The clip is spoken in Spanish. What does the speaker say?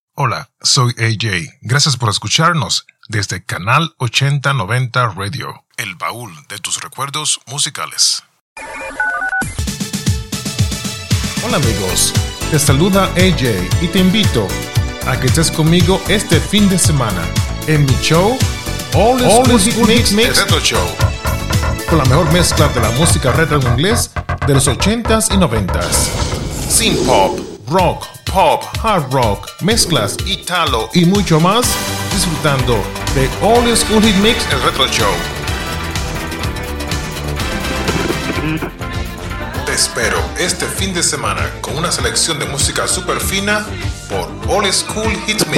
Hola, soy AJ. Gracias por escucharnos desde Canal 8090 Radio, el baúl de tus recuerdos musicales. Hola amigos, te saluda AJ y te invito a que estés conmigo este fin de semana en mi show All School Hit Mix Retro Show, con la mejor mezcla de la música retro en inglés de los 80s y 90s. Synth pop, rock, pop, hard rock, mezclas, italo y mucho más, disfrutando de All School Hit Mix el Retro Show. Te espero este fin de semana con una selección de música super fina por All School Hit Mix.